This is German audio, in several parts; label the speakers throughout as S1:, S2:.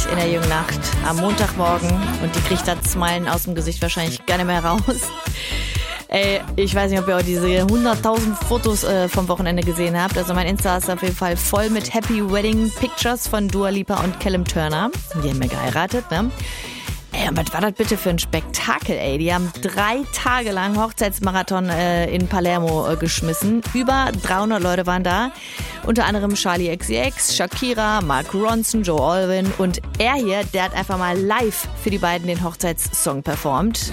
S1: in der jungen Nacht am Montagmorgen und die kriegt das Smilen aus dem Gesicht wahrscheinlich gar nicht mehr raus. Ey, ich weiß nicht, ob ihr auch diese 100.000 Fotos vom Wochenende gesehen habt. Also mein Insta ist auf jeden Fall voll mit Happy Wedding Pictures von Dua Lipa und Callum Turner. Die haben ja geheiratet, ne? Ey, und was war das bitte für ein Spektakel, ey? Die haben 3 Tage lang Hochzeitsmarathon in Palermo geschmissen. Über 300 Leute waren da. Unter anderem Charli XCX, Shakira, Mark Ronson, Joe Alwyn. Und er hier, der hat einfach mal live für die beiden den Hochzeitssong performt.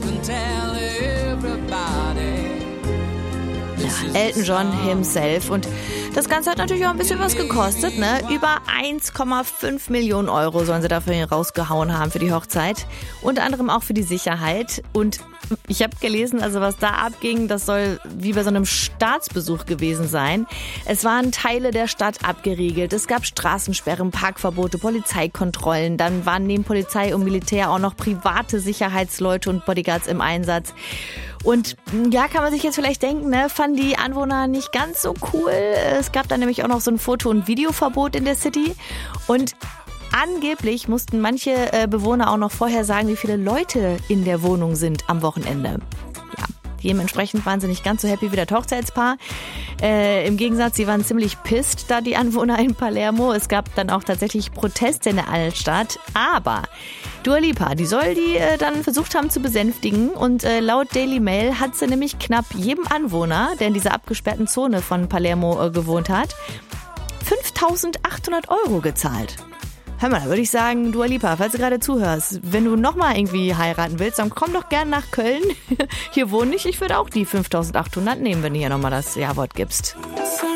S1: Ja, Elton John himself. Und das Ganze hat natürlich auch ein bisschen was gekostet, ne? Über 1,5 Millionen Euro sollen sie dafür rausgehauen haben für die Hochzeit. Unter anderem auch für die Sicherheit. Und ich habe gelesen, also was da abging, das soll wie bei so einem Staatsbesuch gewesen sein. Es waren Teile der Stadt abgeriegelt. Es gab Straßensperren, Parkverbote, Polizeikontrollen. Dann waren neben Polizei und Militär auch noch private Sicherheitsleute und Bodyguards im Einsatz. Und ja, kann man sich jetzt vielleicht denken, ne, fanden die Anwohner nicht ganz so cool. Es gab dann nämlich auch noch so ein Foto- und Videoverbot in der City. Und angeblich mussten manche Bewohner auch noch vorher sagen, wie viele Leute in der Wohnung sind am Wochenende. Ja, dementsprechend waren sie nicht ganz so happy wie das Hochzeitspaar. Im Gegensatz, sie waren ziemlich pissed, da die Anwohner in Palermo. Es gab dann auch tatsächlich Proteste in der Altstadt. Aber Dua Lipa, die soll die dann versucht haben zu besänftigen. Und laut Daily Mail hat sie nämlich knapp jedem Anwohner, der in dieser abgesperrten Zone von Palermo gewohnt hat, 5.800 Euro gezahlt. Hör mal, da würde ich sagen, Dua Lipa, falls du gerade zuhörst, wenn du nochmal irgendwie heiraten willst, dann komm doch gerne nach Köln. Hier wohne ich würde auch die 5.800 nehmen, wenn du hier nochmal das Ja-Wort gibst.